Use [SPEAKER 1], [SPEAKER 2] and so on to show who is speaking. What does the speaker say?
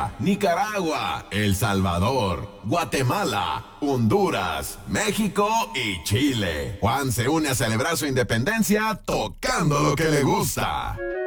[SPEAKER 1] Colombia, Nicaragua, El Salvador, Guatemala, Honduras, México y Chile. Juan se une a celebrar su independencia tocando lo que le gusta.